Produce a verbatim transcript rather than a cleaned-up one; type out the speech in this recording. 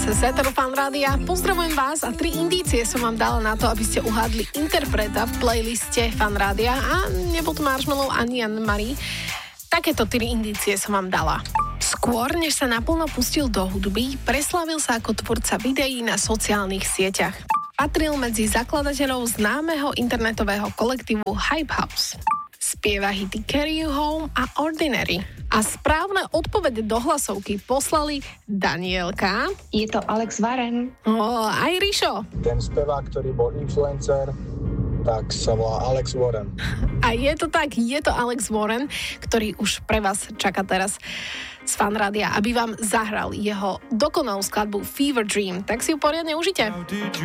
Z éteru Fan Rádia. Pozdravujem vás a tri indície som vám dala na to, aby ste uhádli interpreta v playliste Fan Rádia a nebol to Marshmello ani Anne Marie. Takéto tri indície som vám dala. Skôr, než sa naplno pustil do hudby, preslávil sa ako tvorca videí na sociálnych sieťach. Patril medzi zakladateľov známeho internetového kolektívu Hype House. Spieva hity Carry You Home a Ordinary. A správne odpovede do hlasovky poslali Danielka. Je to Alex Warren. O, aj Rišo. Ten spevák, ktorý bol influencer, tak sa volá Alex Warren. A je to tak, je to Alex Warren, ktorý už pre vás čaká teraz z Fan Rádia, aby vám zahral jeho dokonalú skladbu Fever Dream. Tak si ju poriadne užite.